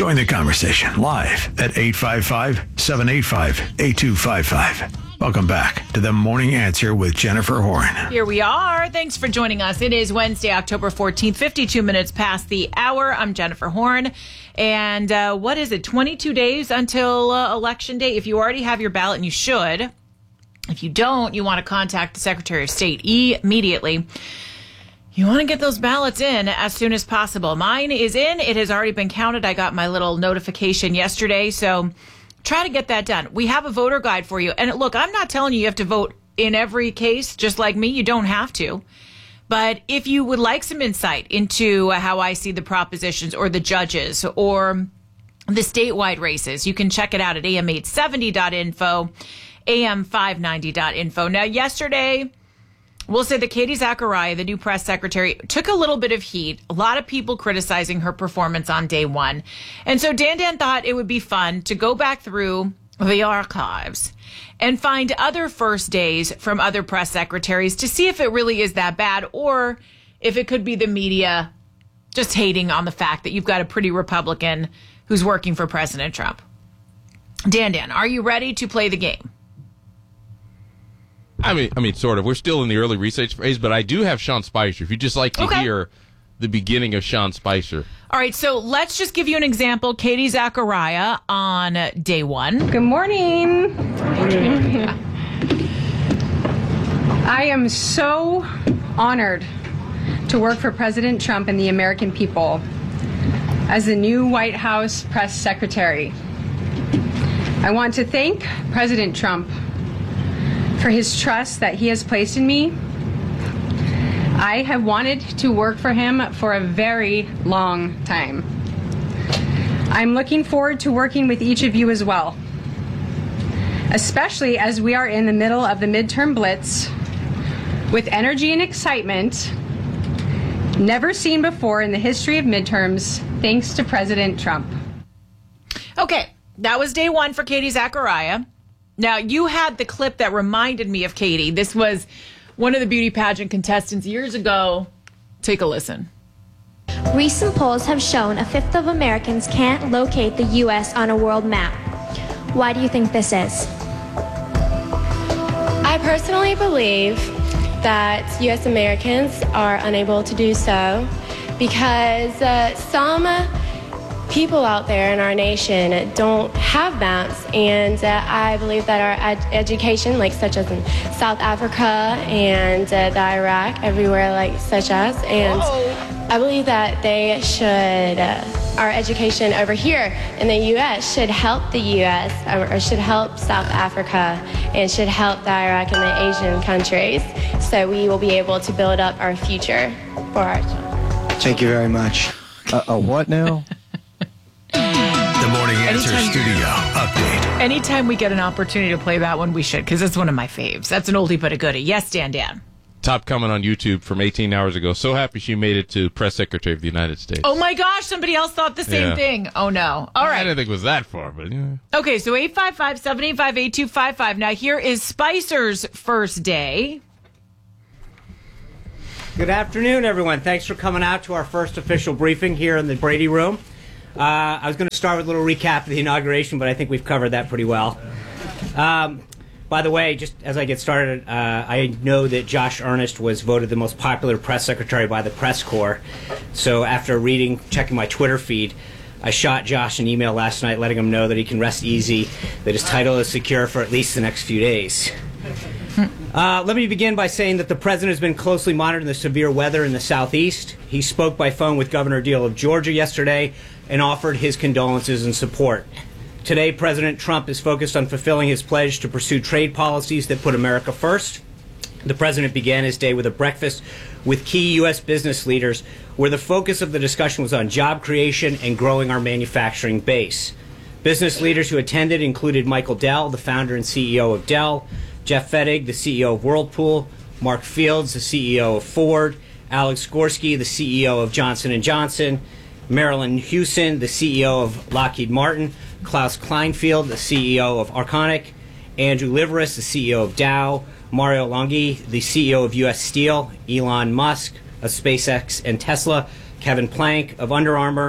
Join the conversation live at 855-785-8255. Welcome back to The Morning Answer with Jennifer Horn. Here we are. Thanks for joining us. It is Wednesday, October 14th, 52 minutes past the hour. I'm Jennifer Horn. And what is it, 22 days until Election Day? If you already have your ballot, and you should, if you don't, you want to contact the Secretary of State immediately. You want to get those ballots in as soon as possible. Mine is in. It has already been counted. I got my little notification yesterday, so try to get that done. We have a voter guide for you. And look, I'm not telling you have to vote in every case, just like me. You don't have to. But if you would like some insight into how I see the propositions or the judges or the statewide races, you can check it out at am870.info, am590.info. Now, yesterday, we'll say that Katie Zachariah, the new press secretary, took a little bit of heat. A lot of people criticizing her performance on day one. And so Dan thought it would be fun to go back through the archives and find other first days from other press secretaries to see if it really is that bad or if it could be the media just hating on the fact that you've got a pretty Republican who's working for President Trump. Dan, are you ready to play the game? I mean, sort of. We're still in the early research phase, but I do have Sean Spicer. If you'd just like to hear the beginning of Sean Spicer. All right, so let's just give you an example. Katie Zachariah on day one. Good morning. I am so honored to work for President Trump and the American people as the new White House press secretary. I want to thank President Trump for his trust that he has placed in me. I have wanted to work for him for a very long time. I'm looking forward to working with each of you as well, especially as we are in the middle of the midterm blitz with energy and excitement never seen before in the history of midterms, thanks to President Trump. Okay, that was day one for Katie Zachariah. Now, you had the clip that reminded me of Katie. This was one of the beauty pageant contestants years ago. Take a listen. Recent polls have shown a fifth of Americans can't locate the U.S. on a world map. Why do you think this is? I personally believe that U.S. Americans are unable to do so because some people out there in our nation don't have maps, and I believe that our education, like such as in South Africa and the Iraq, everywhere like such as, and I believe that they should, our education over here in the U.S. should help the U.S. or should help South Africa and should help the Iraq and the Asian countries, so we will be able to build up our future for our children. Thank you very much. What now? The Morning Answer Studio Update. Anytime we get an opportunity to play that one, we should, because it's one of my faves. That's an oldie but a goodie. Yes, Dan. Top comment on YouTube from 18 hours ago. So happy she made it to Press Secretary of the United States. Oh my gosh, somebody else thought the same thing. Oh no. All right. I didn't think it was that far, but yeah. Okay, so 855-785-8255. Now here is Spicer's first day. Good afternoon, everyone. Thanks for coming out to our first official briefing here in the Brady Room. I was going to start with a little recap of the inauguration, but I think we've covered that pretty well. By the way, just as I get started, I know that Josh Earnest was voted the most popular press secretary by the press corps. So after checking my Twitter feed, I shot Josh an email last night letting him know that he can rest easy, that his title is secure for at least the next few days. Let me begin by saying that the president has been closely monitoring the severe weather in the southeast. He spoke by phone with Governor Deal of Georgia yesterday and offered his condolences and support. Today, President Trump is focused on fulfilling his pledge to pursue trade policies that put America first. The president began his day with a breakfast with key U.S. business leaders where the focus of the discussion was on job creation and growing our manufacturing base. Business leaders who attended included Michael Dell, the founder and CEO of Dell, Jeff Fettig, the CEO of Whirlpool, Mark Fields, the CEO of Ford, Alex Gorsky, the CEO of Johnson & Johnson, Marilyn Hewson, the CEO of Lockheed Martin, Klaus Kleinfeld, the CEO of Arconic, Andrew Liveris, the CEO of Dow, Mario Longhi, the CEO of U.S. Steel, Elon Musk of SpaceX and Tesla, Kevin Plank of Under Armour,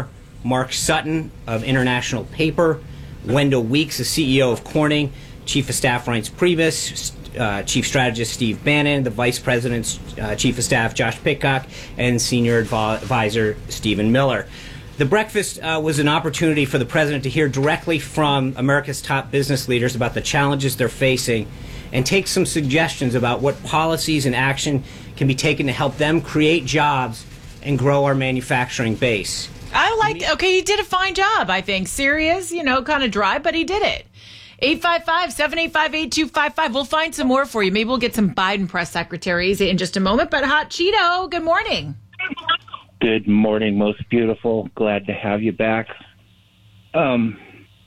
Mark Sutton of International Paper, Wendell Weeks, the CEO of Corning, Chief of Staff Reince Priebus, Chief Strategist Steve Bannon, the Vice President's Chief of Staff Josh Pitcock, and Senior Advisor Stephen Miller. The breakfast was an opportunity for the President to hear directly from America's top business leaders about the challenges they're facing and take some suggestions about what policies and action can be taken to help them create jobs and grow our manufacturing base. Okay, he did a fine job, I think. Serious, kind of dry, but he did it. 855-785-8255. We'll find some more for you. Maybe we'll get some Biden press secretaries in just a moment. But Hot Cheeto, good morning. Good morning, most beautiful. Glad to have you back. Thank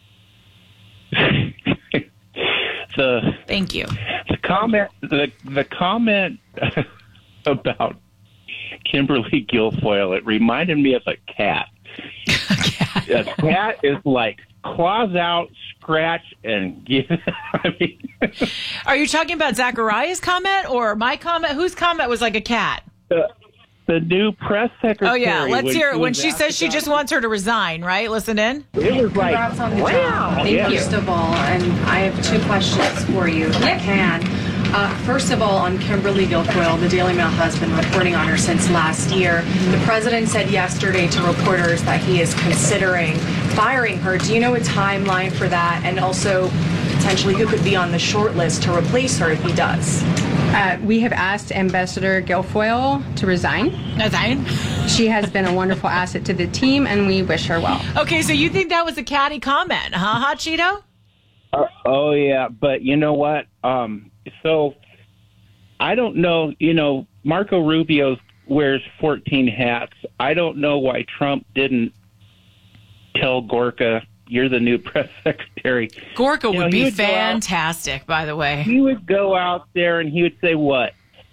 you. The comment about Kimberly Guilfoyle, it reminded me of a cat. A cat is like claws out, scratch, and give. Are you talking about Zachariah's comment or my comment? Whose comment was like a cat? The new press secretary. Oh, yeah. Let's hear it. When she says she just wants her to resign, right? Listen in. It was like, congrats on the job. Thank you. First of all, and I have two questions for you, if I can. First of all, on Kimberly Guilfoyle, the Daily Mail has been reporting on her since last year. The president said yesterday to reporters that he is considering firing her. Do you know a timeline for that? And also, potentially, who could be on the short list to replace her if he does? We have asked Ambassador Guilfoyle to resign. She has been a wonderful asset to the team, and we wish her well. Okay, so you think that was a catty comment, huh, Hot Cheeto? Oh, yeah. But you know what? So I don't know. Marco Rubio wears 14 hats. I don't know why Trump didn't tell Gorka, you're the new press secretary. Gorka would be fantastic, by the way. He would go out there and he would say, what?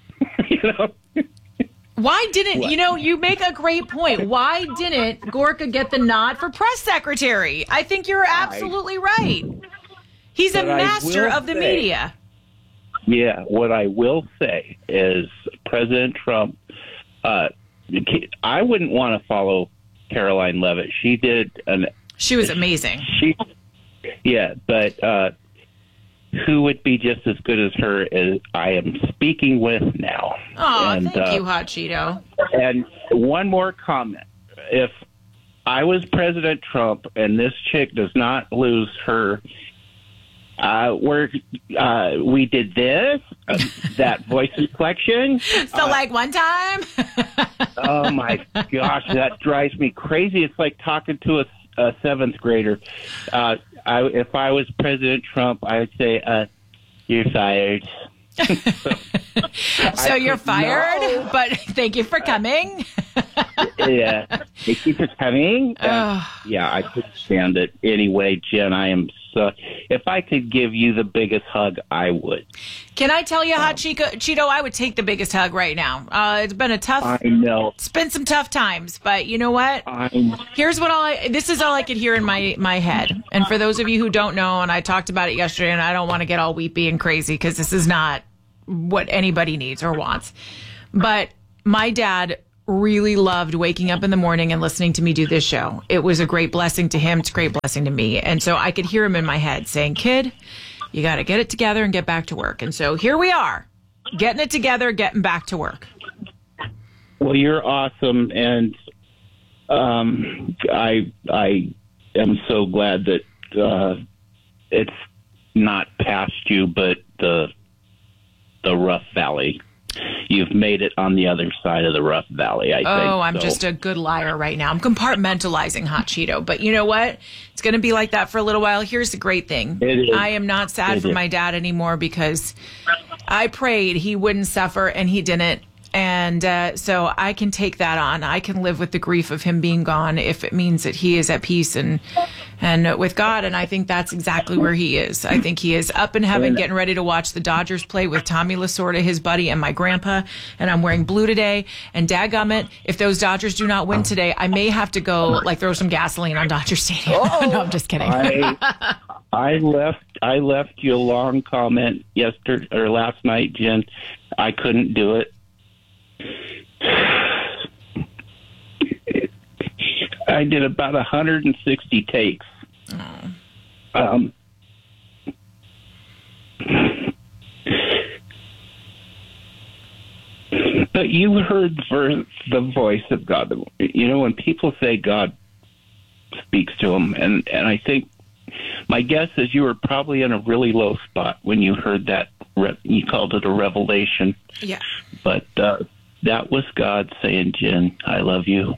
Why didn't, you make a great point. Why didn't Gorka get the nod for press secretary? I think you're absolutely right. He's a master of the media. Yeah, what I will say is President Trump, I wouldn't want to follow Caroline Leavitt. She was amazing. But who would be just as good as her as I am speaking with now? Oh, thank you, Hot Cheeto. And one more comment. If I was President Trump and this chick does not lose her, we did this, that voice inflection. So like one time? Oh, my gosh, that drives me crazy. It's like talking to a seventh grader. If I was President Trump, I would say, you're fired. So you're fired, but thank you for coming. Yeah, thank you for coming. Yeah, I couldn't stand it. Anyway, Jen, if I could give you the biggest hug, I would. Can I tell you, Hot Cheeto, I would take the biggest hug right now. It's been a tough... I know. It's been some tough times, but you know what? Here's what this is all I could hear in my head. And for those of you who don't know, and I talked about it yesterday, and I don't want to get all weepy and crazy because this is not what anybody needs or wants. But my dad really loved waking up in the morning and listening to me do this show. It was a great blessing to him. It's a great blessing to me. And so I could hear him in my head saying, kid, you got to get it together and get back to work. And so here we are, getting it together, getting back to work. Well, you're awesome. And I am so glad that it's not past you, but the rough valley. You've made it on the other side of the rough valley, I think. Oh, I'm just a good liar right now. I'm compartmentalizing, Hot Cheeto. But you know what? It's going to be like that for a little while. Here's the great thing. I am not sad for my dad anymore because I prayed he wouldn't suffer, and he didn't. And so I can take that on. I can live with the grief of him being gone if it means that he is at peace and with God. And I think that's exactly where he is. I think he is up in heaven getting ready to watch the Dodgers play with Tommy Lasorda, his buddy, and my grandpa. And I'm wearing blue today. And dadgummit, if those Dodgers do not win today, I may have to go throw some gasoline on Dodger Stadium. No, I'm just kidding. I left you a long comment last night, Jen. I couldn't do it. I did about 160 takes. But you heard the voice of God. You know, when people say God speaks to them, and I think my guess is you were probably in a really low spot when you heard that. You called it a revelation. Yeah. But that was God saying, Jen, I love you.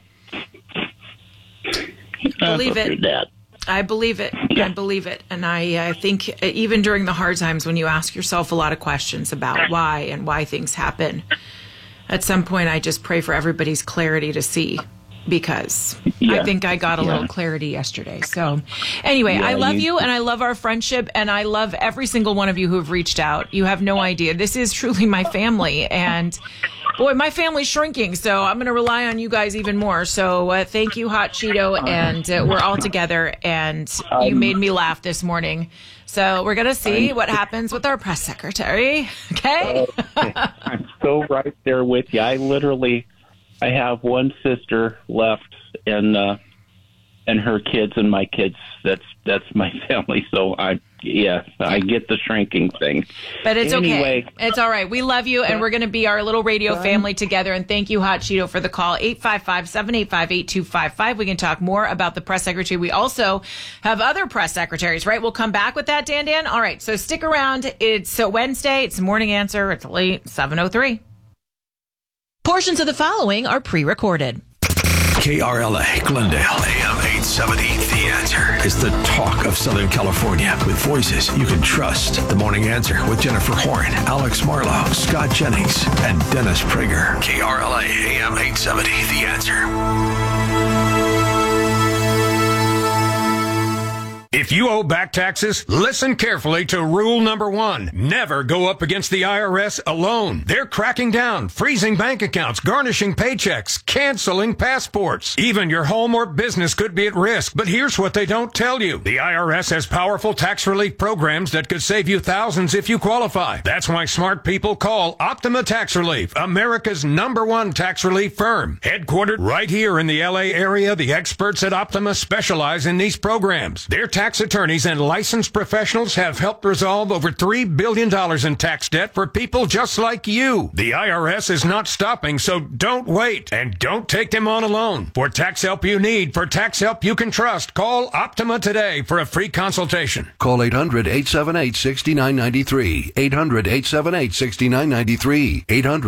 Believe it. I believe it. Yeah. I believe it. And I think even during the hard times when you ask yourself a lot of questions about why and why things happen, at some point I just pray for everybody's clarity to see, because I think I got a little clarity yesterday. So anyway, I love you and I love our friendship and I love every single one of you who have reached out. You have no idea. This is truly my family, and boy, my family's shrinking, so I'm going to rely on you guys even more. So thank you, Hot Cheeto, and we're all together, and you made me laugh this morning. So we're going to see what happens with our press secretary, okay? I'm so right there with you. I have one sister left, and her kids and my kids. That's my family. So I get the shrinking thing. But it's okay. It's all right. We love you, and we're going to be our little radio family together. And thank you, Hot Cheeto, for the call. 855-785-8255. We can talk more about the press secretary. We also have other press secretaries, right? We'll come back with that, Dan. All right. So stick around. It's Wednesday. It's Morning Answer. It's late 7:03. Portions of the following are pre-recorded. KRLA, Glendale, AM 870. The Answer is the talk of Southern California, with voices you can trust. The Morning Answer with Jennifer Horn, Alex Marlowe, Scott Jennings, and Dennis Prager. KRLA, AM 870. The Answer. If you owe back taxes, listen carefully to rule number 1. Never go up against the IRS alone. They're cracking down, freezing bank accounts, garnishing paychecks, canceling passports. Even your home or business could be at risk. But here's what they don't tell you. The IRS has powerful tax relief programs that could save you thousands if you qualify. That's why smart people call Optima Tax Relief, America's #1 tax relief firm. Headquartered right here in the LA area, the experts at Optima specialize in these programs. Their tax attorneys and licensed professionals have helped resolve over $3 billion in tax debt for people just like you. The IRS is not stopping, so don't wait, and don't take them on alone. For tax help you need, for tax help you can trust, call Optima today for a free consultation. Call 800-878-6993. 800-878-6993.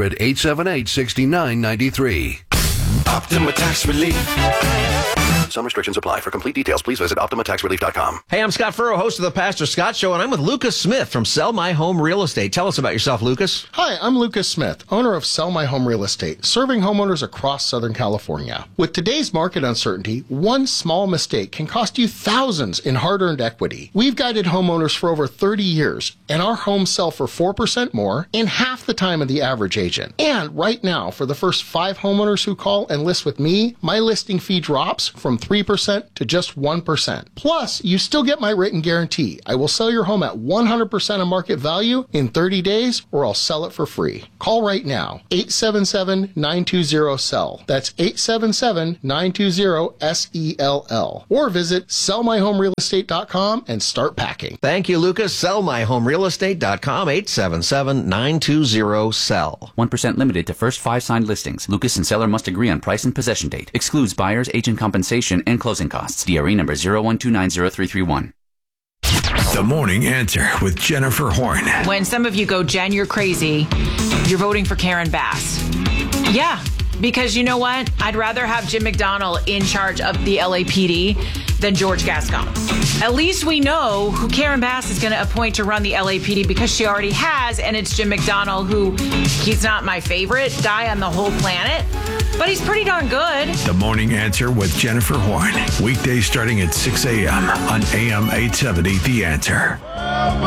800-878-6993. Optima Tax Relief. Some restrictions apply. For complete details, please visit OptimaTaxRelief.com. Hey, I'm Scott Furrow, host of the Pastor Scott Show, and I'm with Lucas Smith from Sell My Home Real Estate. Tell us about yourself, Lucas. Hi, I'm Lucas Smith, owner of Sell My Home Real Estate, serving homeowners across Southern California. With today's market uncertainty, one small mistake can cost you thousands in hard-earned equity. We've guided homeowners for over 30 years, and our homes sell for 4% more in half the time of the average agent. And right now, for the first 5 homeowners who call and list with me, my listing fee drops from 3% to just 1%. Plus, you still get my written guarantee. I will sell your home at 100% of market value in 30 days, or I'll sell it for free. Call right now, 877-920-SELL. That's 877-920-SELL. Or visit sellmyhomerealestate.com and start packing. Thank you, Lucas. Sellmyhomerealestate.com, 877-920-SELL. 1% limited to first 5 signed listings. Lucas and seller must agree on price and possession date. Excludes buyer's agent compensation and closing costs. DRE number 012903331. The Morning Answer with Jennifer Horn. When some of you go, Jen, you're crazy, you're voting for Karen Bass. Yeah, because you know what? I'd rather have Jim McDonnell in charge of the LAPD than George Gascon. At least we know who Karen Bass is going to appoint to run the LAPD, because she already has, and it's Jim McDonnell, who, he's not my favorite guy on the whole planet, but he's pretty darn good. The Morning Answer with Jennifer Horn. Weekdays starting at 6 a.m. on AM 870, The Answer.